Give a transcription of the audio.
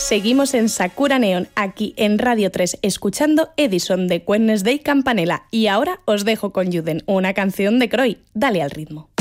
Seguimos en Sakura Neon, aquí en Radio 3, escuchando Edison de Wednesday Campanella. Y ahora os dejo con Juden, una canción de Croy. Dale al ritmo.